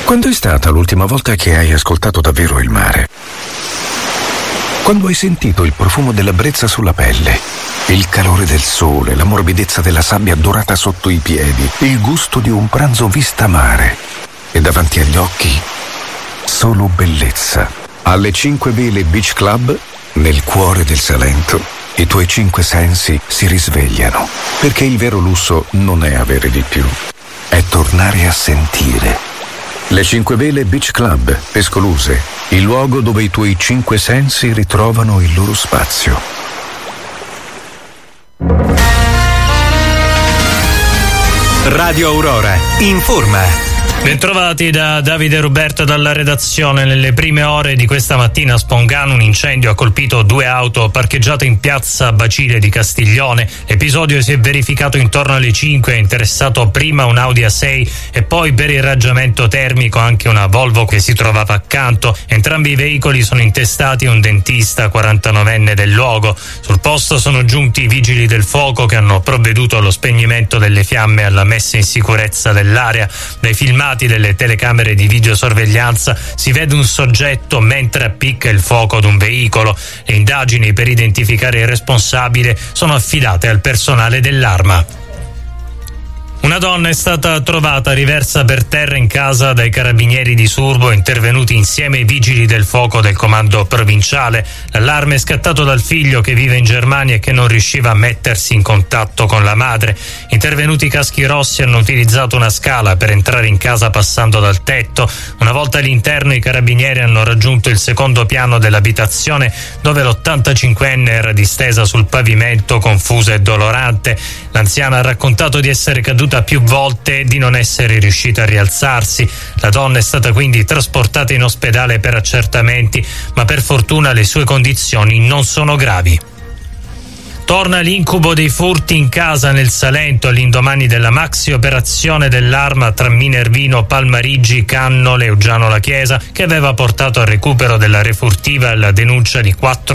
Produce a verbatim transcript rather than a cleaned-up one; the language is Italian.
Quando è stata l'ultima volta che hai ascoltato davvero il mare? Quando hai sentito il profumo della brezza sulla pelle, il calore del sole, la morbidezza della sabbia dorata sotto i piedi, il gusto di un pranzo vista mare e davanti agli occhi solo bellezza. Alle Cinque Vele Beach Club, nel cuore del Salento, i tuoi cinque sensi si risvegliano, perché il vero lusso non è avere di più, è tornare a sentire. Le Cinque Vele Beach Club, Pescoluse, il luogo dove i tuoi cinque sensi ritrovano il loro spazio. Radio Aurora informa. Bentrovati da Davide Ruberto dalla redazione. Nelle prime ore di questa mattina a Spongano un incendio ha colpito due auto parcheggiate in piazza Bacile di Castiglione. L'episodio si è verificato intorno alle cinque, ha interessato prima un Audi A sei e poi per irraggiamento termico anche una Volvo che si trovava accanto. Entrambi i veicoli sono intestati a un dentista quarantanovenne del luogo. Sul posto sono giunti i vigili del fuoco che hanno provveduto allo spegnimento delle fiamme e alla messa in sicurezza dell'area. Dai filmati delle telecamere di videosorveglianza si vede un soggetto mentre appicca il fuoco ad un veicolo. Le indagini per identificare il responsabile sono affidate al personale dell'Arma. Una donna è stata trovata riversa per terra in casa dai carabinieri di Surbo, intervenuti insieme ai vigili del fuoco del comando provinciale. L'allarme è scattato dal figlio che vive in Germania e che non riusciva a mettersi in contatto con la madre. Intervenuti i caschi rossi hanno utilizzato una scala per entrare in casa passando dal tetto. Una volta all'interno i carabinieri hanno raggiunto il secondo piano dell'abitazione dove l'ottantacinquenne era distesa sul pavimento confusa e dolorante. L'anziana ha raccontato di essere caduta più volte e di non essere riuscita a rialzarsi. La donna è stata quindi trasportata in ospedale per accertamenti, ma per fortuna le sue condizioni non sono gravi. Torna l'incubo dei furti in casa nel Salento all'indomani della maxi operazione dell'Arma tra Minervino, Palmarigi, Canno, Leugiano la Chiesa, che aveva portato al recupero della refurtiva e alla denuncia di quattro